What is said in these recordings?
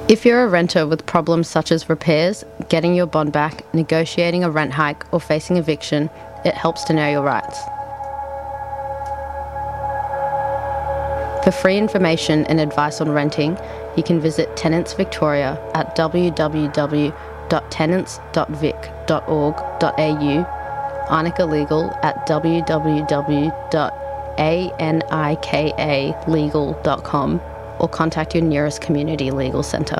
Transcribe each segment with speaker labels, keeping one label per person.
Speaker 1: If you're a renter with problems such as repairs, getting your bond back, negotiating a rent hike, or facing eviction, it helps to know your rights. For free information and advice on renting, you can visit Tenants Victoria at www.tenants.vic.org.au, Arnica Legal at www.anikalegal.com, or contact your nearest community legal centre.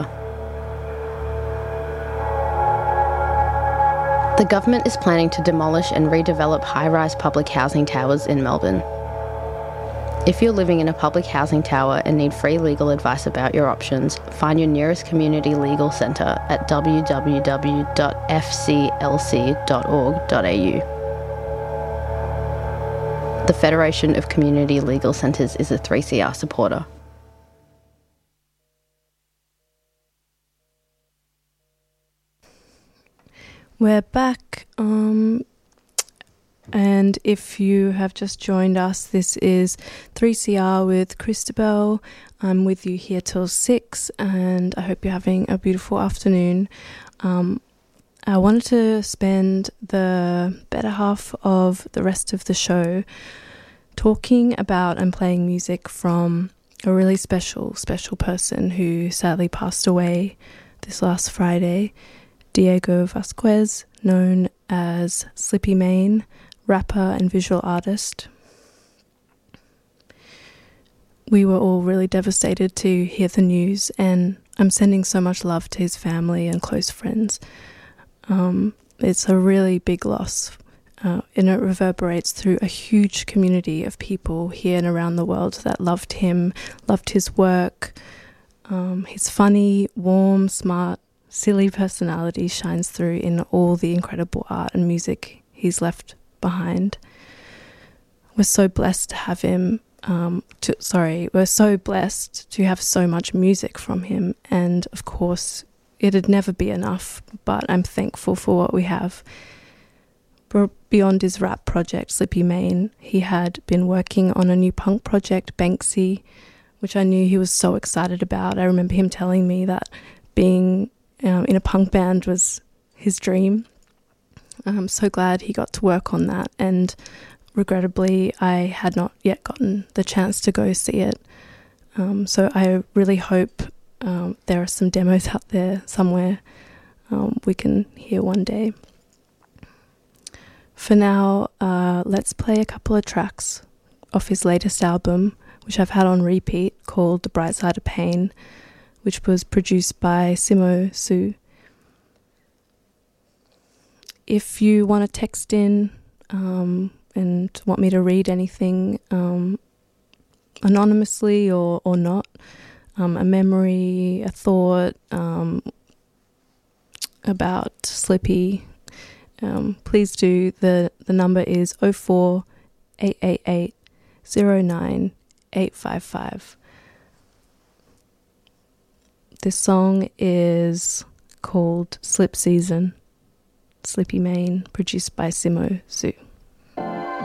Speaker 1: The government is planning to demolish and redevelop high-rise public housing towers in Melbourne. If you're living in a public housing tower and need free legal advice about your options, find your nearest community legal centre at www.fclc.org.au. The Federation of Community Legal Centres is a 3CR supporter.
Speaker 2: We're back, and if you have just joined us, this is 3CR with Christabel. I'm with you here till 6, and I hope you're having a beautiful afternoon. I wanted to spend the better half of the rest of the show talking about and playing music from a really special person who sadly passed away this last Friday. Diego Vasquez, known as Slippy Mane, rapper and visual artist. We were all really devastated to hear the news, and I'm sending so much love to his family and close friends. It's a really big loss, and it reverberates through a huge community of people here and around the world that loved him, loved his work. His funny, warm, smart, silly personality shines through in all the incredible art and music he's left behind. We're so blessed to have him. We're so blessed to have so much music from him, and of course it'd never be enough, but I'm thankful for what we have. Beyond his rap project, Slippy Mane, he had been working on a new punk project, Banksy, which I knew he was so excited about. I remember him telling me that being in a punk band was his dream. I'm so glad he got to work on that, and regrettably I had not yet gotten the chance to go see it. So I really hope there are some demos out there somewhere we can hear one day. For now, let's play a couple of tracks off his latest album, which I've had on repeat, called The Bright Side of Pain, which was produced by Simo Su. If you want to text in and want me to read anything anonymously or not, a memory, a thought about Slippy, please do. The number is 04-888 09855. This song is called Slip Season, Slippy Mane, produced by Simo Su.